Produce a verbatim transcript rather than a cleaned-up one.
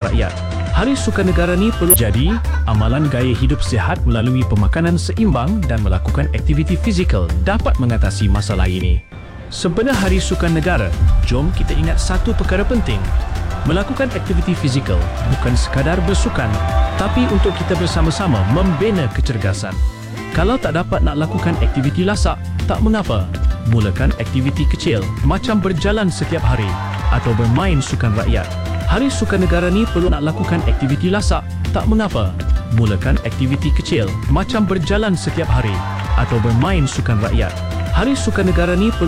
rakyat. Hari Sukan Negara ni perlu jadi amalan gaya hidup sihat melalui pemakanan seimbang dan melakukan aktiviti fizikal dapat mengatasi masalah ini. Sebenar Hari Sukan Negara, jom kita ingat satu perkara penting. Melakukan aktiviti fizikal bukan sekadar bersukan, tapi untuk kita bersama-sama membina kecergasan. Kalau tak dapat nak lakukan aktiviti lasak, tak mengapa. Mulakan aktiviti kecil macam berjalan setiap hari atau bermain sukan rakyat. Hari Sukan Negara ni perlu nak lakukan aktiviti lasak, tak mengapa. Mulakan aktiviti kecil macam berjalan setiap hari atau bermain sukan rakyat. Hari Sukan Negara ni perlu